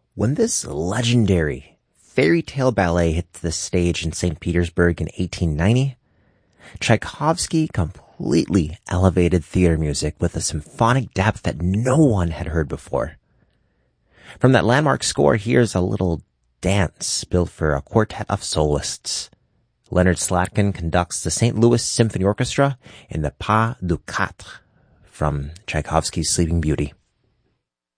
When this legendary fairy tale ballet hit the stage in St. Petersburg in 1890, Tchaikovsky completely elevated theater music with a symphonic depth that no one had heard before. From that landmark score, here's a little dance built for a quartet of soloists. Leonard Slatkin conducts the St. Louis Symphony Orchestra in the Pas de Quatre from Tchaikovsky's Sleeping Beauty.